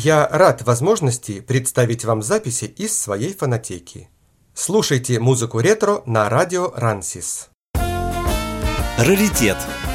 Я рад возможности представить вам записи из своей фонотеки. Слушайте музыку ретро на радио Рансис. Раритет.